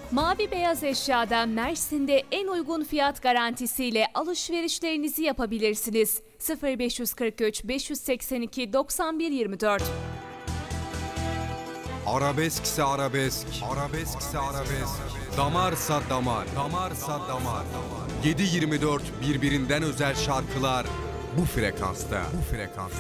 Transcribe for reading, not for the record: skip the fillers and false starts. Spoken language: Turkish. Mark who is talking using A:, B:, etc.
A: Mavi Beyaz Eşya'da Mersin'de en uygun fiyat garantisiyle alışverişlerinizi yapabilirsiniz. 0543 582 9124.
B: Arabeskse arabesk, arabeskse arabesk, damarsa damar, damarsa damar. 7/24 birbirinden özel şarkılar bu frekansta, bu frekansta.